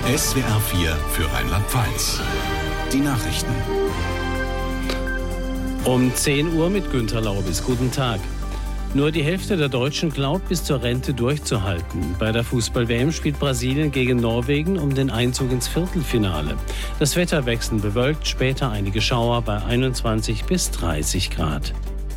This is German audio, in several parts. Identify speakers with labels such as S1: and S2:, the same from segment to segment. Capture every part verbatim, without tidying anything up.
S1: S W R vier für Rheinland-Pfalz. Die Nachrichten.
S2: Um zehn Uhr mit Günther Laubis. Guten Tag. Nur die Hälfte der Deutschen glaubt, bis zur Rente durchzuhalten. Bei der Fußball-W M spielt Brasilien gegen Norwegen um den Einzug ins Viertelfinale. Das Wetter wechselnd bewölkt, später einige Schauer bei einundzwanzig bis dreißig Grad.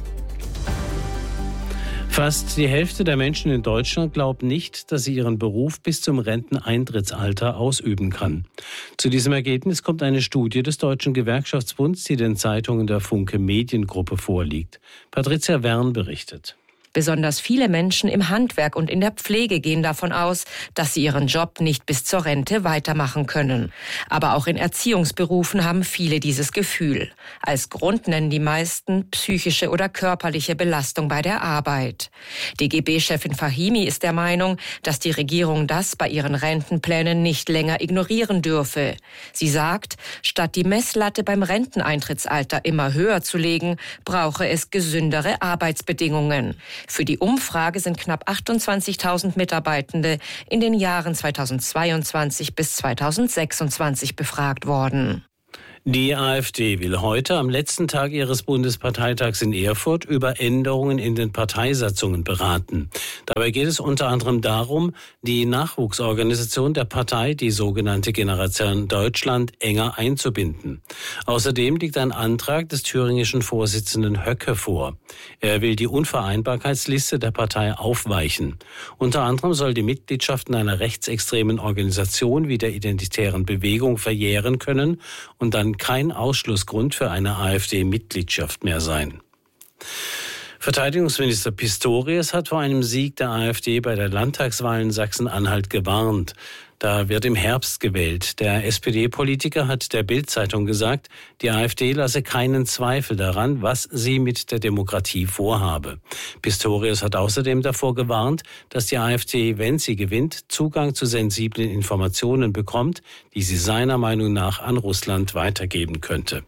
S2: Fast die Hälfte der Menschen in Deutschland glaubt nicht, dass sie ihren Beruf bis zum Renteneintrittsalter ausüben kann. Zu diesem Ergebnis kommt eine Studie des Deutschen Gewerkschaftsbunds, die den Zeitungen der Funke Mediengruppe vorliegt. Patricia Wern berichtet.
S3: Besonders viele Menschen im Handwerk und in der Pflege gehen davon aus, dass sie ihren Job nicht bis zur Rente weitermachen können. Aber auch in Erziehungsberufen haben viele dieses Gefühl. Als Grund nennen die meisten psychische oder körperliche Belastung bei der Arbeit. D G B-Chefin Fahimi ist der Meinung, dass die Regierung das bei ihren Rentenplänen nicht länger ignorieren dürfe. Sie sagt, statt die Messlatte beim Renteneintrittsalter immer höher zu legen, brauche es gesündere Arbeitsbedingungen. Für die Umfrage sind knapp achtundzwanzigtausend Mitarbeitende in den Jahren zweitausendzweiundzwanzig bis zweitausendsechsundzwanzig befragt worden.
S2: Die AfD will heute am letzten Tag ihres Bundesparteitags in Erfurt über Änderungen in den Parteisatzungen beraten. Dabei geht es unter anderem darum, die Nachwuchsorganisation der Partei, die sogenannte Generation Deutschland, enger einzubinden. Außerdem liegt ein Antrag des thüringischen Vorsitzenden Höcke vor. Er will die Unvereinbarkeitsliste der Partei aufweichen. Unter anderem soll die Mitgliedschaft in einer rechtsextremen Organisation wie der Identitären Bewegung verjähren können und dann kein Ausschlussgrund für eine AfD-Mitgliedschaft mehr sein. Verteidigungsminister Pistorius hat vor einem Sieg der AfD bei der Landtagswahl in Sachsen-Anhalt gewarnt. Da wird im Herbst gewählt. Der S P D-Politiker hat der Bild-Zeitung gesagt, die AfD lasse keinen Zweifel daran, was sie mit der Demokratie vorhabe. Pistorius hat außerdem davor gewarnt, dass die AfD, wenn sie gewinnt, Zugang zu sensiblen Informationen bekommt, die sie seiner Meinung nach an Russland weitergeben könnte.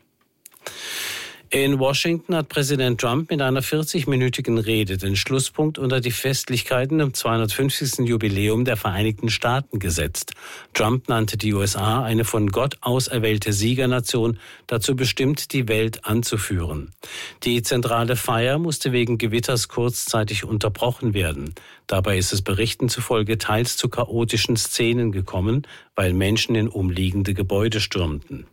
S2: In Washington hat Präsident Trump mit einer vierzigminütigen Rede den Schlusspunkt unter die Festlichkeiten zum zweihundertfünfzigsten Jubiläum der Vereinigten Staaten gesetzt. Trump nannte die U S A eine von Gott auserwählte Siegernation, dazu bestimmt, die Welt anzuführen. Die zentrale Feier musste wegen Gewitters kurzzeitig unterbrochen werden. Dabei ist es Berichten zufolge teils zu chaotischen Szenen gekommen, weil Menschen in umliegende Gebäude stürmten.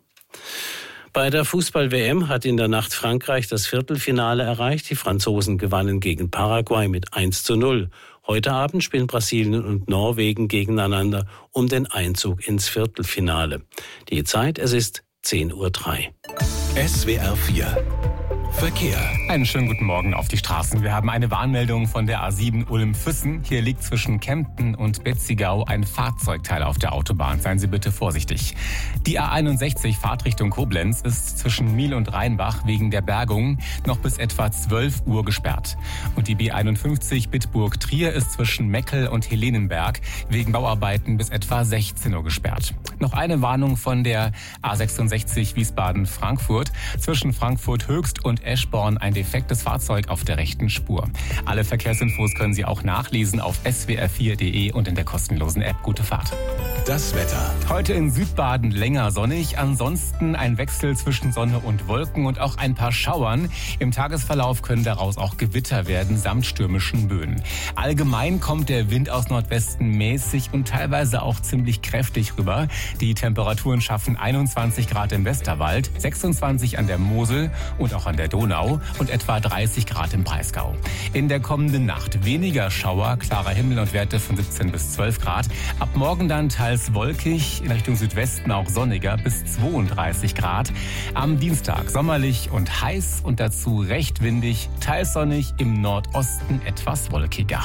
S2: Bei der Fußball-W M hat in der Nacht Frankreich das Viertelfinale erreicht. Die Franzosen gewannen gegen Paraguay mit eins zu null. Heute Abend spielen Brasilien und Norwegen gegeneinander um den Einzug ins Viertelfinale. Die Zeit, es ist zehn Uhr drei.
S1: S W R vier Verkehr.
S4: Einen schönen guten Morgen auf die Straßen. Wir haben eine Warnmeldung von der A sieben Ulm-Füssen. Hier liegt zwischen Kempten und Betzigau ein Fahrzeugteil auf der Autobahn. Seien Sie bitte vorsichtig. Die A einundsechzig Fahrtrichtung Koblenz ist zwischen Miel und Rheinbach wegen der Bergung noch bis etwa zwölf Uhr gesperrt. Und die B einundfünfzig Bitburg-Trier ist zwischen Meckel und Helenenberg wegen Bauarbeiten bis etwa sechzehn Uhr gesperrt. Noch eine Warnung von der A sechsundsechzig Wiesbaden-Frankfurt zwischen Frankfurt-Höchst und Eschborn ein defektes Fahrzeug auf der rechten Spur. Alle Verkehrsinfos können Sie auch nachlesen auf s w r vier punkt d e und in der kostenlosen App. Gute Fahrt.
S1: Das Wetter.
S4: Heute in Südbaden länger sonnig, ansonsten ein Wechsel zwischen Sonne und Wolken und auch ein paar Schauern. Im Tagesverlauf können daraus auch Gewitter werden, samt stürmischen Böen. Allgemein kommt der Wind aus Nordwesten mäßig und teilweise auch ziemlich kräftig rüber. Die Temperaturen schaffen einundzwanzig Grad im Westerwald, sechsundzwanzig an der Mosel und auch an der Donau und etwa dreißig Grad im Breisgau. In der kommenden Nacht weniger Schauer, klarer Himmel und Werte von siebzehn bis zwölf Grad. Ab morgen dann teils wolkig, in Richtung Südwesten auch sonniger bis zweiunddreißig Grad. Am Dienstag sommerlich und heiß und dazu recht windig, teils sonnig, im Nordosten etwas wolkiger.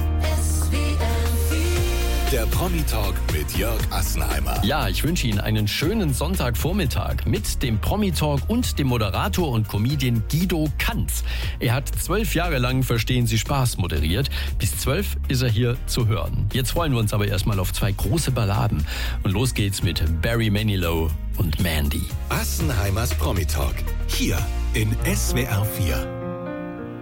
S1: Der Promi-Talk mit Jörg Assenheimer.
S5: Ja, ich wünsche Ihnen einen schönen Sonntagvormittag mit dem Promi-Talk und dem Moderator und Comedian Guido Kanz. Er hat zwölf Jahre lang Verstehen Sie Spaß moderiert. Bis zwölf ist er hier zu hören. Jetzt freuen wir uns aber erstmal auf zwei große Balladen. Und los geht's mit Barry Manilow und Mandy.
S1: Assenheimers Promi-Talk. Hier in S W R vier.